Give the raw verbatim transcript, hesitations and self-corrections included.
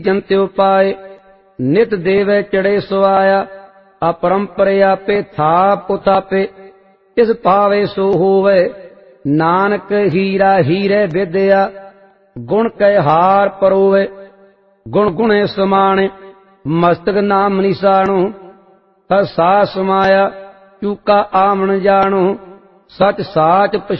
ਜੰਤਿਉ ਪਾਏ ਨਿਤ ਦੇਵੈ ਚੜੇ ਸੁਆਇਆ अपरंपर आपे थाप उतापे इस पावे सो होवे नानक हीरा हीरे विद्या गुण कै हार परोवे गुण गुणे समाने मस्तक नाम निशाणु सा समाया चूका आमन जाणु सच साच